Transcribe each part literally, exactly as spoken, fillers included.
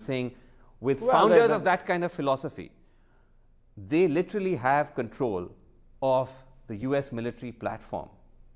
saying with well, founders they, of that kind of philosophy, they literally have control of the U S military platform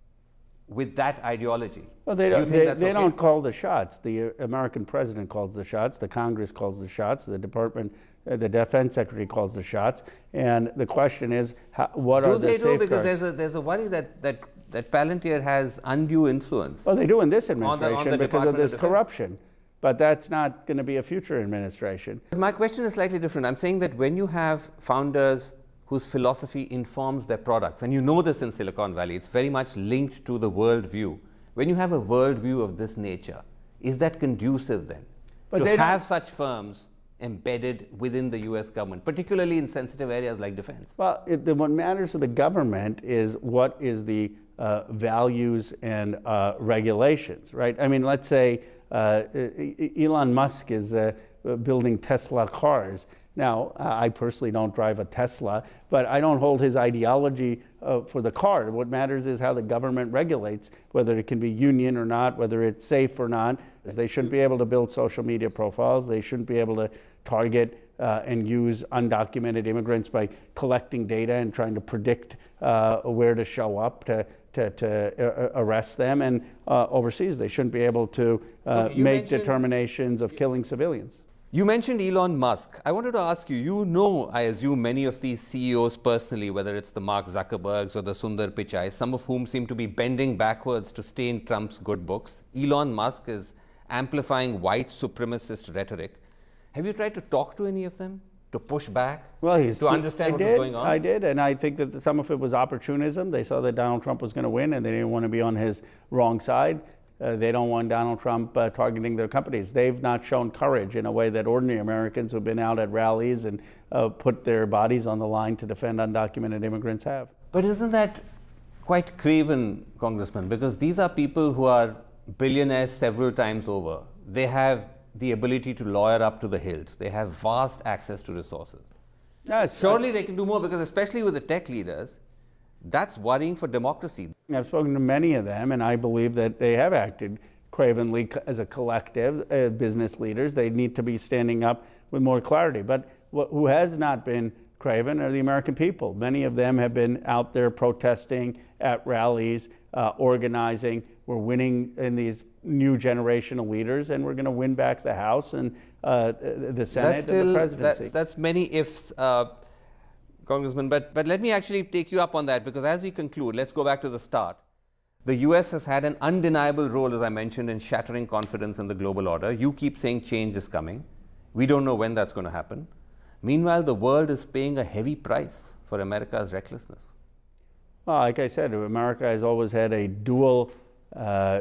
with that ideology. Well, they don't, you think they, that's they okay? don't call the shots. The American president calls the shots. The Congress calls the shots. The Department, uh, the Defense Secretary calls the shots. And the question is, how, what do are the they safeguards? do? Because there's a, there's a worry that, that, that Palantir has undue influence. Well, they do in this administration on the, on the because of Department this of corruption. But that's not going to be a future administration. My question is slightly different. I'm saying that when you have founders whose philosophy informs their products, and you know this in Silicon Valley, it's very much linked to the worldview. When you have a worldview of this nature, is that conducive then but to have such firms embedded within the U S government, particularly in sensitive areas like defense? Well, it, the, what matters to the government is what is the uh, values and uh, regulations, right? I mean, let's say uh, Elon Musk is uh, building Tesla cars. Now, I personally don't drive a Tesla, but I don't hold his ideology uh, for the car. What matters is how the government regulates, whether it can be union or not, whether it's safe or not. They shouldn't be able to build social media profiles. They shouldn't be able to target uh, and use undocumented immigrants by collecting data and trying to predict uh, where to show up to, to, to uh, arrest them. And uh, overseas, they shouldn't be able to uh, okay, make determinations of killing civilians. You mentioned Elon Musk. I wanted to ask you, you know, I assume, many of these C E Os personally, whether it's the Mark Zuckerbergs or the Sundar Pichai, some of whom seem to be bending backwards to stay in Trump's good books. Elon Musk is amplifying white supremacist rhetoric. Have you tried to talk to any of them, to push back, well, he's, to understand I what did, was going on? I did, and I think that some of it was opportunism. They saw that Donald Trump was going to win, and they didn't want to be on his wrong side. Uh, they don't want Donald Trump uh, targeting their companies. They've not shown courage in a way that ordinary Americans who've been out at rallies and uh, put their bodies on the line to defend undocumented immigrants have. But isn't that quite craven, Congressman? Because these are people who are billionaires several times over. They have the ability to lawyer up to the hilt. They have vast access to resources. Yes, Surely they can do more, because especially with the tech leaders, that's worrying for democracy. I've spoken to many of them, and I believe that they have acted cravenly as a collective, uh, business leaders. They need to be standing up with more clarity. But wh- who has not been craven are the American people. Many of them have been out there protesting at rallies, uh, organizing. We're winning in these new generation of leaders, and we're going to win back the House and uh, the Senate that's still, and the presidency. That, that's many ifs. Uh, Congressman, but, but let me actually take you up on that, because as we conclude, let's go back to the start. The U S has had an undeniable role, as I mentioned, in shattering confidence in the global order. You keep saying change is coming. We don't know when that's going to happen. Meanwhile, the world is paying a heavy price for America's recklessness. Well, like I said, America has always had a dual uh,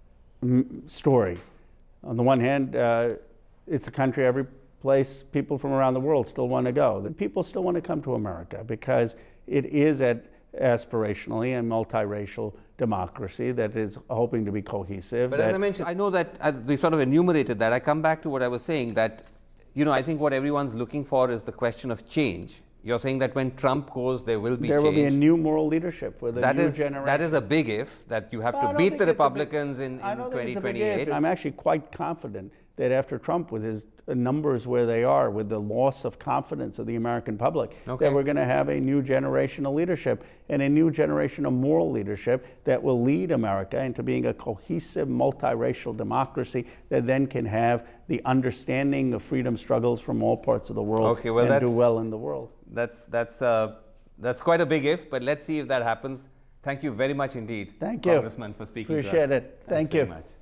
m- story. On the one hand, uh, it's a country every place people from around the world still want to go. The people still want to come to America because it is at aspirationally a multiracial democracy that is hoping to be cohesive. But as I mentioned, I know that as we sort of enumerated that. I come back to what I was saying, that, you know, I think what everyone's looking for is the question of change. You're saying that when Trump goes, there will be there change. There will be a new moral leadership with a that new is, generation. That is a big if, that you have well, to beat the Republicans big, in, in twenty twenty-eight. I'm actually quite confident that after Trump, with his numbers where they are, with the loss of confidence of the American public, okay. that we're going to have a new generation of leadership and a new generation of moral leadership that will lead America into being a cohesive, multiracial democracy that then can have the understanding of freedom struggles from all parts of the world okay, well, and do well in the world. That's, that's, uh, that's quite a big if, but let's see if that happens. Thank you very much indeed, Thank you. Congressman, for speaking Appreciate to us. it. Thank Thanks you. very much.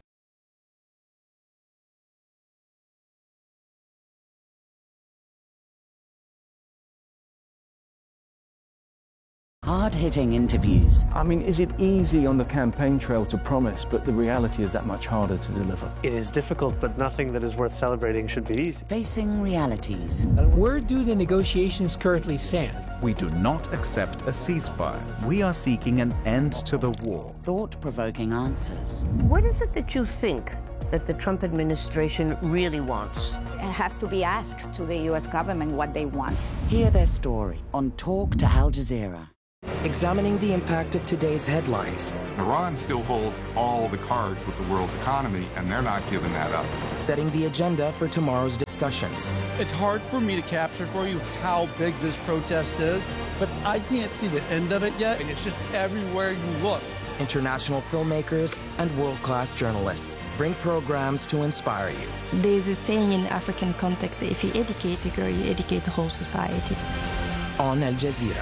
Hard-hitting interviews. I mean, is it easy on the campaign trail to promise, but the reality is that much harder to deliver? It is difficult, but nothing that is worth celebrating should be easy. Facing realities. Where do the negotiations currently stand? We do not accept a ceasefire. We are seeking an end to the war. Thought-provoking answers. What is it that you think that the Trump administration really wants? It has to be asked to the U S government what they want. Hear their story on Talk to Al Jazeera. examining the impact of today's headlines. Iran still holds all the cards with the world economy, and they're not giving that up. Setting the agenda for tomorrow's discussions. It's hard for me to capture for you how big this protest is, but I can't see the end of it yet, and it's just everywhere you look. International filmmakers and world-class journalists bring programs to inspire you. There's a saying in African context, if you educate a girl, you educate the whole society. On Al Jazeera.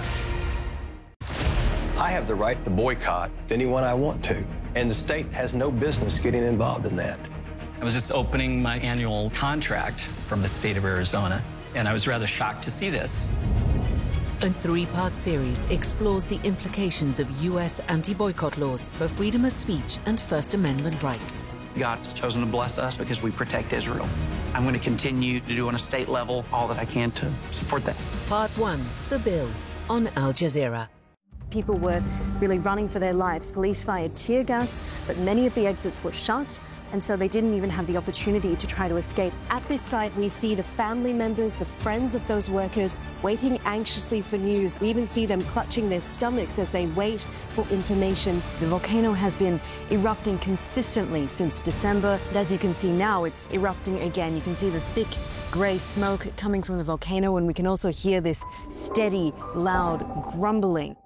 I have the right to boycott anyone I want to, and the state has no business getting involved in that. I was just opening my annual contract from the state of Arizona, and I was rather shocked to see this. A three-part series explores the implications of U S anti-boycott laws for freedom of speech and First Amendment rights. God's chosen to bless us because we protect Israel. I'm going to continue to do on a state level all that I can to support that. Part one, The Bill, on Al Jazeera. People were really running for their lives. Police fired tear gas, but many of the exits were shut, and so they didn't even have the opportunity to try to escape. At this site, we see the family members, the friends of those workers, waiting anxiously for news. We even see them clutching their stomachs as they wait for information. The volcano has been erupting consistently since December. And as you can see now, it's erupting again. You can see the thick grey smoke coming from the volcano, and we can also hear this steady, loud grumbling.